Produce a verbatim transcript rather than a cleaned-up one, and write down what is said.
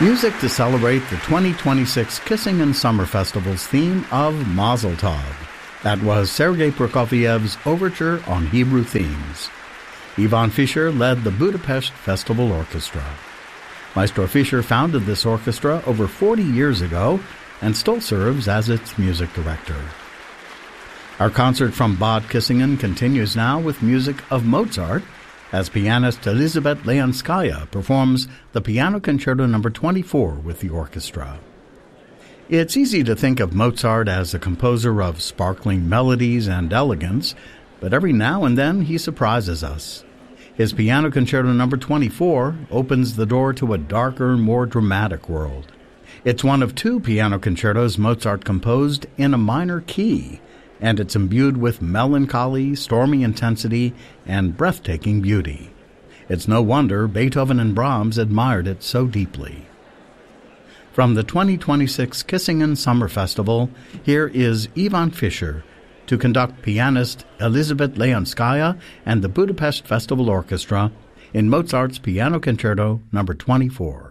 Music to celebrate the twenty twenty-six Kissingen Summer Festival's theme of Mazel Tov. That was Sergei Prokofiev's Overture on Hebrew Themes. Ivan Fischer led the Budapest Festival Orchestra. Maestro Fischer founded this orchestra over forty years ago and still serves as its music director. Our concert from Bad Kissingen continues now with music of Mozart, as pianist Elizabeth Leonskaya performs the Piano Concerto number twenty-four with the orchestra. It's easy to think of Mozart as a composer of sparkling melodies and elegance, but every now and then he surprises us. His Piano Concerto number twenty-four opens the door to a darker, more dramatic world. It's one of two piano concertos Mozart composed in a minor key, and it's imbued with melancholy, stormy intensity, and breathtaking beauty. It's no wonder Beethoven and Brahms admired it so deeply. From the twenty twenty-six Kissingen Summer Festival, here is Ivan Fischer to conduct pianist Elizabeth Leonskaya and the Budapest Festival Orchestra in Mozart's Piano Concerto number twenty-four.